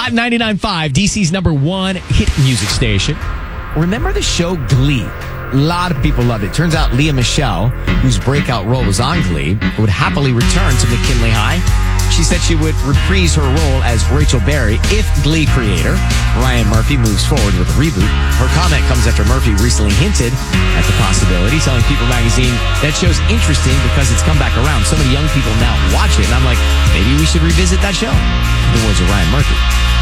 Hot 99.5, DC's number one hit music station. Remember the show Glee? A lot of people loved it. Turns out Leah Michele, whose breakout role was on Glee, would happily return to McKinley High. She said she would reprise her role as Rachel Berry if Glee creator Ryan Murphy moves forward with a reboot. Her comment comes after Murphy recently hinted at the possibility, telling People magazine that show's interesting because it's come back around. So many young people now watch it, and I'm like, maybe we should revisit that show. In the words of Ryan Murphy.